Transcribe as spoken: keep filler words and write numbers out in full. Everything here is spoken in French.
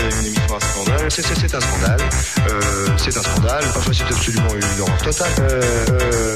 une émission à scandale. C'est, c'est, c'est un scandale. Euh, c'est un scandale. Enfin, c'est absolument une horreur totale. Euh, euh,